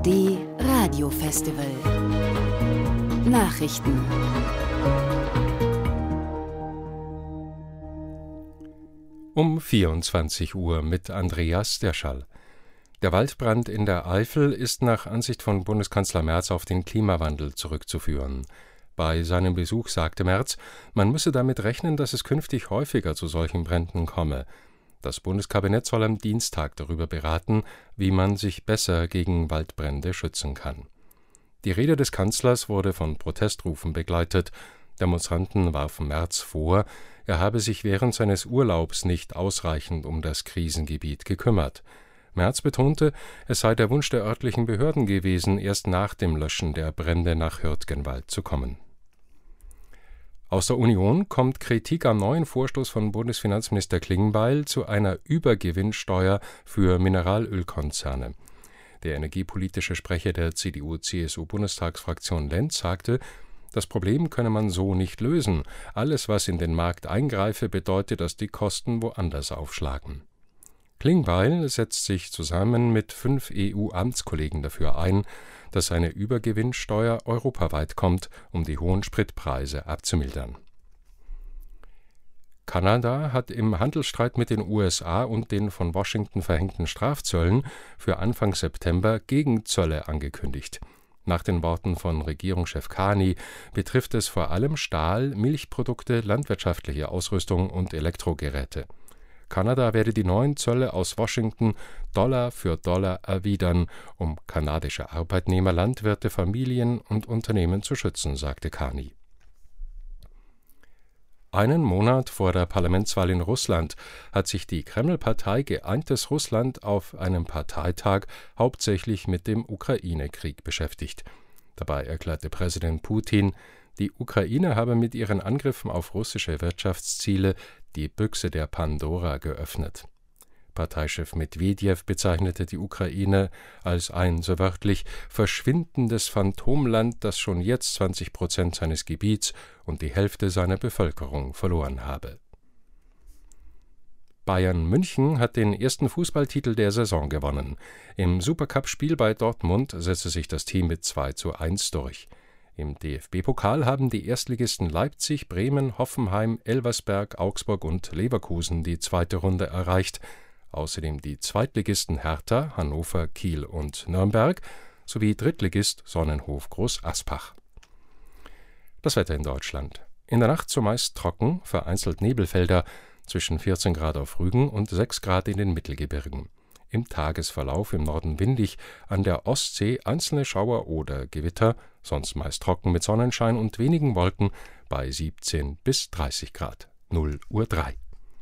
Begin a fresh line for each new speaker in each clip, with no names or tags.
ARD Radiofestival. Nachrichten.
Um 24 Uhr mit Andreas Derschall. Der Waldbrand in der Eifel ist nach Ansicht von Bundeskanzler Merz auf den Klimawandel zurückzuführen. Bei seinem Besuch sagte Merz, man müsse damit rechnen, dass es künftig häufiger zu solchen Bränden komme. Das Bundeskabinett soll am Dienstag darüber beraten, wie man sich besser gegen Waldbrände schützen kann. Die Rede des Kanzlers wurde von Protestrufen begleitet. Demonstranten warfen Merz vor, er habe sich während seines Urlaubs nicht ausreichend um das Krisengebiet gekümmert. Merz betonte, es sei der Wunsch der örtlichen Behörden gewesen, erst nach dem Löschen der Brände nach Hürtgenwald zu kommen. Aus der Union kommt Kritik am neuen Vorstoß von Bundesfinanzminister Klingbeil zu einer Übergewinnsteuer für Mineralölkonzerne. Der energiepolitische Sprecher der CDU-CSU-Bundestagsfraktion Lenz sagte, das Problem könne man so nicht lösen. Alles, was in den Markt eingreife, bedeutet, dass die Kosten woanders aufschlagen. Klingbeil setzt sich zusammen mit 5 EU-Amtskollegen dafür ein, dass eine Übergewinnsteuer europaweit kommt, um die hohen Spritpreise abzumildern. Kanada hat im Handelsstreit mit den USA und den von Washington verhängten Strafzöllen für Anfang September Gegenzölle angekündigt. Nach den Worten von Regierungschef Carney betrifft es vor allem Stahl, Milchprodukte, landwirtschaftliche Ausrüstung und Elektrogeräte. Kanada werde die neuen Zölle aus Washington Dollar für Dollar erwidern, um kanadische Arbeitnehmer, Landwirte, Familien und Unternehmen zu schützen, sagte Carney. Einen Monat vor der Parlamentswahl in Russland hat sich die Kreml-Partei Geeintes Russland auf einem Parteitag hauptsächlich mit dem Ukraine-Krieg beschäftigt. Dabei erklärte Präsident Putin, die Ukraine habe mit ihren Angriffen auf russische Wirtschaftsziele die Büchse der Pandora geöffnet. Parteichef Medwedew bezeichnete die Ukraine als ein, so wörtlich, verschwindendes Phantomland, das schon jetzt 20% seines Gebiets und die Hälfte seiner Bevölkerung verloren habe. Bayern München hat den ersten Fußballtitel der Saison gewonnen. Im Supercup-Spiel bei Dortmund setzte sich das Team mit 2:1 durch. Im DFB-Pokal haben die Erstligisten Leipzig, Bremen, Hoffenheim, Elversberg, Augsburg und Leverkusen die zweite Runde erreicht. Außerdem die Zweitligisten Hertha, Hannover, Kiel und Nürnberg sowie Drittligist Sonnenhof Groß Aspach. Das Wetter in Deutschland. In der Nacht zumeist trocken, vereinzelt Nebelfelder, zwischen 14 Grad auf Rügen und 6 Grad in den Mittelgebirgen. Im Tagesverlauf im Norden windig, an der Ostsee einzelne Schauer oder Gewitter, sonst meist trocken mit Sonnenschein und wenigen Wolken bei 17 bis 30 Grad. 0:03 Uhr.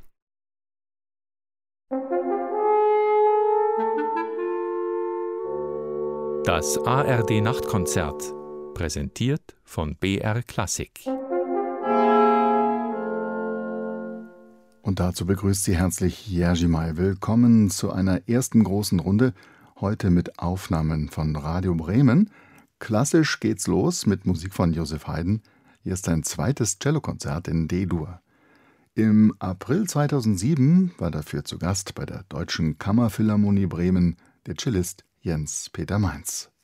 Das ARD-Nachtkonzert, präsentiert von BR Klassik.
Und dazu begrüßt Sie herzlich Jerzy May. Willkommen zu einer ersten großen Runde, heute mit Aufnahmen von Radio Bremen. Klassisch geht's los mit Musik von Joseph Haydn. Hier ist sein zweites Cellokonzert in D-Dur. Im April 2007 war dafür zu Gast bei der Deutschen Kammerphilharmonie Bremen der Cellist Jens Peter Mainz.